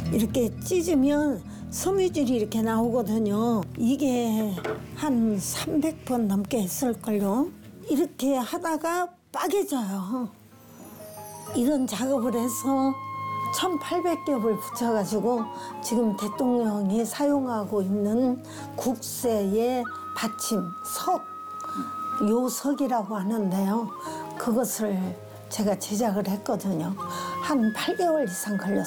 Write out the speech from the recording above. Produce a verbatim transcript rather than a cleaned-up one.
이렇게 찢으면 섬유질이 이렇게 나오거든요. 이게 한 삼백 번 넘게 했을걸요. 이렇게 하다가 빠개져요. 이런 작업을 해서 천팔백 겹을 붙여가지고 지금 대통령이 사용하고 있는 국세의 받침, 석, 요석이라고 하는데요. 그것을 제가 제작을 했거든요. 한 팔 개월 이상 걸렸어요.